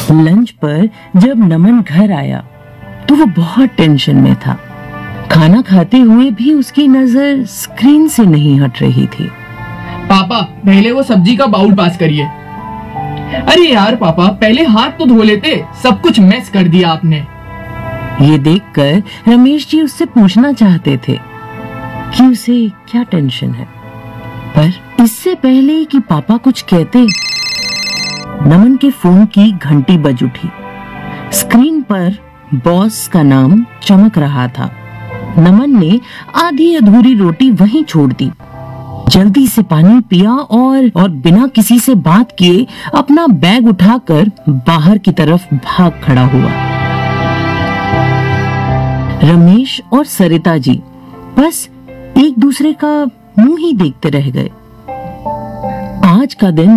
Lunch पर जब नमन घर आया तो वो बहुत टेंशन में था। खाना खाते हुए भी उसकी नजर स्क्रीन से नहीं हट रही थी। पापा, पहले वो सब्जी का बाउल पास करिए। अरे यार पापा, पहले हाथ तो धो लेते, सब कुछ मेस कर दिया आपने। ये देखकर रमेश जी उससे पूछना चाहते थे कि उसे क्या टेंशन है, पर इससे पहले कि पापा कुछ कहते, नमन के फोन की घंटी बज उठी। स्क्रीन पर बॉस का नाम चमक रहा था। नमन ने आधी अधूरी रोटी वहीं छोड़ दी, जल्दी से पानी पिया और बिना किसी से बात किए अपना बैग उठाकर बाहर की तरफ भाग खड़ा हुआ। रमेश और सरिता जी बस एक दूसरे का मुंह ही देखते रह गए। आज का दिन